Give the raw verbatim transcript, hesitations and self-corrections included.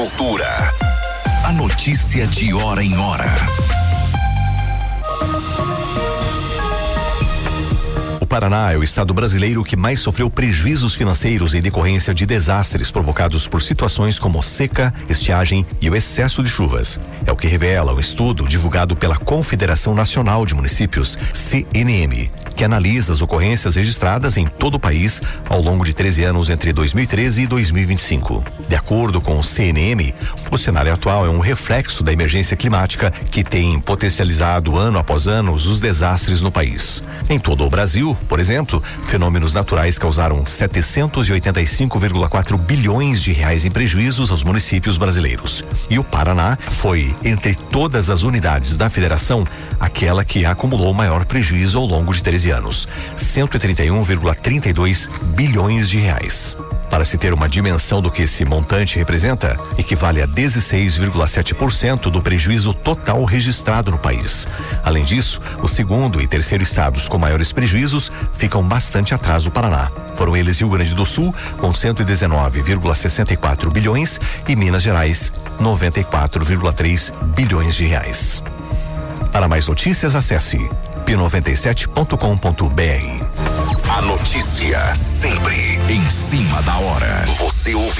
Cultura. A notícia de hora em hora. O Paraná é o estado brasileiro que mais sofreu prejuízos financeiros em decorrência de desastres provocados por situações como seca, estiagem e o excesso de chuvas. É o que revela um estudo divulgado pela Confederação Nacional de Municípios, C N M, que analisa as ocorrências registradas em todo o país ao longo de treze anos entre dois mil e treze e dois mil e vinte e cinco. De acordo com o C N M, o cenário atual é um reflexo da emergência climática que tem potencializado ano após ano os desastres no país. Em todo o Brasil, por exemplo, fenômenos naturais causaram setecentos e oitenta e cinco vírgula quatro bilhões de reais em prejuízos aos municípios brasileiros. E o Paraná foi, entre todas as unidades da federação, aquela que acumulou maior prejuízo ao longo de treze anos, cento e trinta e um vírgula trinta e dois bilhões de reais. Para se ter uma dimensão do que esse montante representa, equivale a dezesseis vírgula sete por cento do prejuízo total registrado no país. Além disso, o segundo e terceiro estados com maiores prejuízos ficam bastante atrás do Paraná. Foram eles Rio Grande do Sul, com cento e dezenove vírgula sessenta e quatro bilhões, e Minas Gerais, noventa e quatro vírgula três bilhões de reais. Para mais notícias, acesse p noventa e sete ponto com ponto b r. A notícia sempre em cima da hora. Você ouve